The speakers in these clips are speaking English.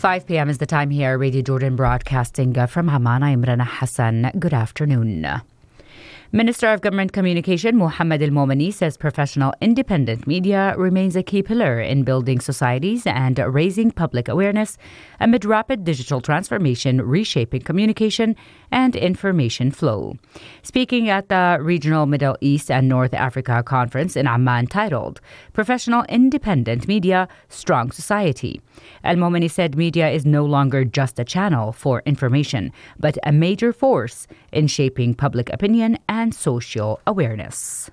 5 p.m. is the time here, Radio Jordan broadcasting from Amman. I'm Rana Hassan. Good afternoon. Minister of Government Communication Mohammed Al-Momani says professional independent media remains a key pillar in building societies and raising public awareness amid rapid digital transformation, reshaping communication and information flow. Speaking at the Regional Middle East and North Africa Conference in Amman titled Professional Independent Media, Strong Society, Al-Momani said media is no longer just a channel for information, but a major force in shaping public opinion and social awareness.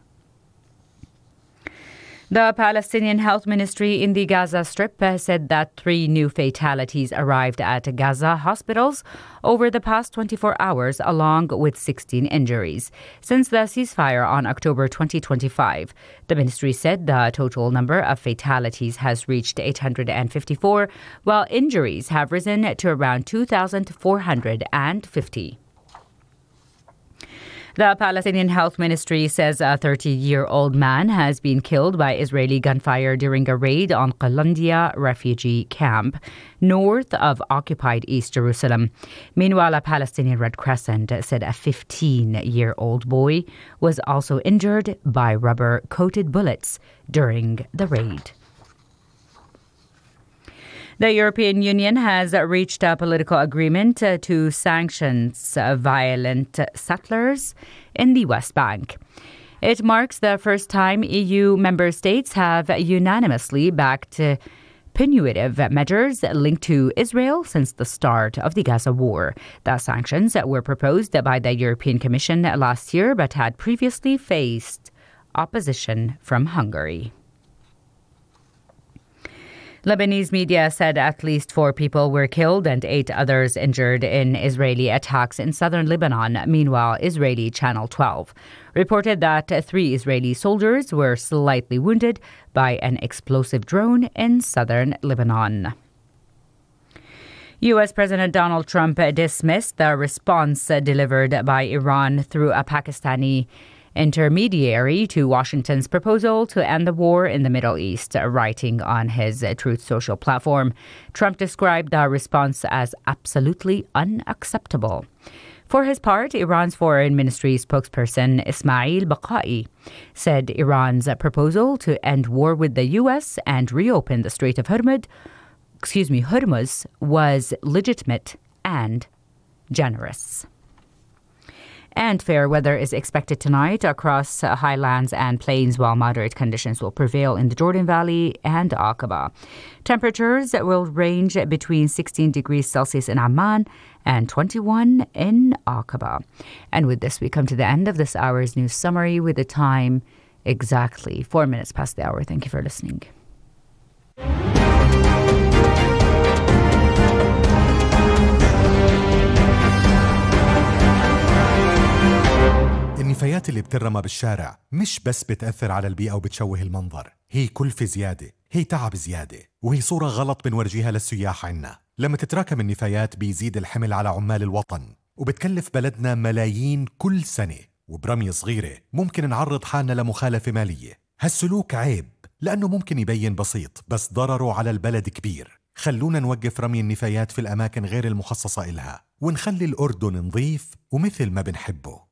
The Palestinian Health Ministry in the Gaza Strip said that 3 new fatalities arrived at Gaza hospitals over the past 24 hours, along with 16 injuries. Since the ceasefire on October 2025, the ministry said the total number of fatalities has reached 854, while injuries have risen to around 2,450. The Palestinian Health Ministry says a 30-year-old man has been killed by Israeli gunfire during a raid on Qalandia refugee camp north of occupied East Jerusalem. Meanwhile, a Palestinian Red Crescent said a 15-year-old boy was also injured by rubber-coated bullets during the raid. The European Union has reached a political agreement to sanction violent settlers in the West Bank. It marks the first time EU member states have unanimously backed punitive measures linked to Israel since the start of the Gaza war. The sanctions were proposed by the European Commission last year but had previously faced opposition from Hungary. Lebanese media said at least 4 people were killed and 8 others injured in Israeli attacks in southern Lebanon. Meanwhile, Israeli Channel 12 reported that 3 Israeli soldiers were slightly wounded by an explosive drone in southern Lebanon. U.S. President Donald Trump dismissed the response delivered by Iran through a Pakistani intermediary to Washington's proposal to end the war in the Middle East. Writing on his Truth Social platform, Trump described the response as absolutely unacceptable. For his part, Iran's Foreign Ministry spokesperson Ismail Baqai said Iran's proposal to end war with the U.S. and reopen the Strait of Hormuz was legitimate and generous. And fair weather is expected tonight across highlands and plains, while moderate conditions will prevail in the Jordan Valley and Aqaba. Temperatures will range between 16 degrees Celsius in Amman and 21 in Aqaba. And with this, we come to the end of this hour's news summary with the time exactly 4 minutes past the hour. Thank you for listening. النفايات اللي بترمى بالشارع مش بس بتأثر على البيئة وبتشوه المنظر، هي كلفة زيادة، هي تعب زيادة، وهي صورة غلط بنورجيها للسياح عنا. لما تتراكم النفايات بيزيد الحمل على عمال الوطن، وبتكلف بلدنا ملايين كل سنة، وبرمية صغيرة ممكن نعرض حالنا لمخالفة مالية. هالسلوك عيب لأنه ممكن يبين بسيط بس ضرره على البلد كبير. خلونا نوقف رمي النفايات في الأماكن غير المخصصة إلها، ونخلي الأردن نظيف ومثل ما بنحبه.